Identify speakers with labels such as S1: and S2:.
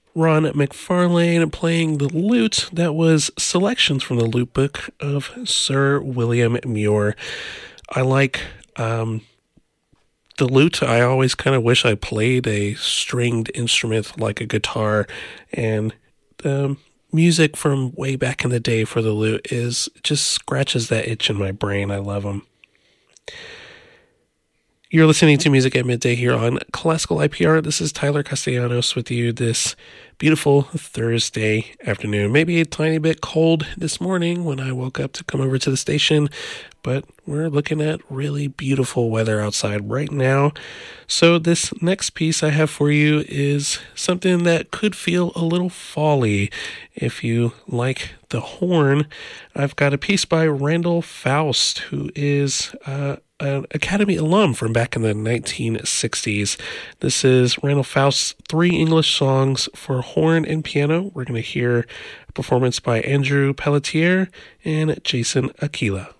S1: Ron McFarlane playing the lute. That was selections from the lute book of Sir William Muir. I like the lute. I always kind of wish I played a stringed instrument like a guitar, and the music from way back in the day for the lute is just scratches that itch in my brain. I love them. You're listening to Music at Midday here on Classical IPR. This is Tyler Castellanos with you this beautiful Thursday afternoon. Maybe a tiny bit cold this morning when I woke up to come over to the station, but we're looking at really beautiful weather outside right now. So this next piece I have for you is something that could feel a little fall-y. If you like the horn, I've got a piece by Randall Faust, who is an Academy alum from back in the 1960s. This is Randall Faust's 3 English songs for horn and piano. We're going to hear a performance by Andrew Pelletier and Jason Aquila.